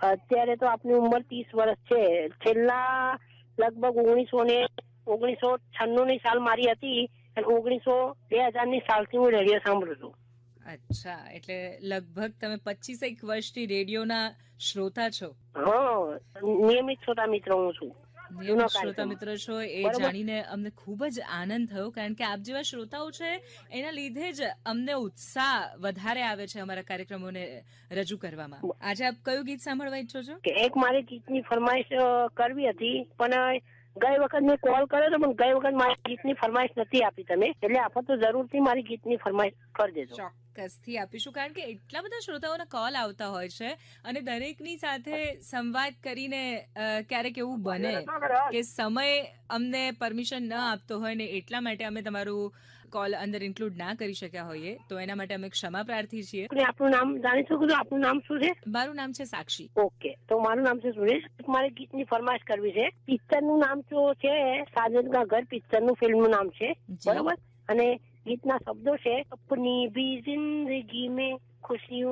અત્યારે તો આપની ઉંમર 30 વર્ષ છે. છેલ્લા લગભગ 1996 સાલ મારી હતી અને 2000 સાલથી હું રેડિયો સાંભળું છું. અચ્છા, એટલે લગભગ તમે 25 વર્ષથી રેડિયોના શ્રોતા છો. હા, નિયમિત શ્રોતા મિત્ર હું છું. નિયમિત શ્રોતા મિત્ર છો એ જાણીને અમને ખૂબ જ આનંદ થયો, કારણ કે આપ જેવા શ્રોતાઓ છે એના લીધે જ અમને ઉત્સાહ વધારે આવે છે અમારા કાર્યક્રમોને રજૂ કરવામાં. આજે આપ કયું ગીત સાંભળવા ઈચ્છો છો? એક મારી ગીતની ફરમાઈશ કરવી હતી, પણ ગઈ વખત મેં કોલ કર્યો હતો, પણ ગઈ વખત મારી ગીતની ફરમાઈશ નથી આપી તમે, એટલે આ વખત તો જરૂરથી મારી ગીતની ફરમાઈશ કરી દેજો. ચોક્કસથી આપીશું, કારણ કે એટલા બધા શ્રોતાઓના કોલ આવતા હોય છે અને દરેકની સાથે સંવાદ કરીને ક્યારેક એવું બને કે સમય અમને પરમિશન ન આપતો હોય ને એટલા માટે અમે તમારું કોલ અંદર ઇન્ક્લુડ ના કરી શક્યા હોઈએ, તો એના માટે અમે ક્ષમા પ્રાર્થી છીએ. આપનું નામ જાણી શકું છું? આપનું નામ શું છે? મારું નામ છે સાક્ષી. ઓકે, તો મારું નામ છે સુરેશ. મારે ગીતની ફરમાઈશ કરવી છે. પિક્ચરનું નામ તો છે સાજન કા ઘર, પિક્ચરનું ફિલ્મનું નામ છે, બરોબર? અને ગીતના શબ્દો છે, અપની ભી જિંદગી મેં ખુશીઓ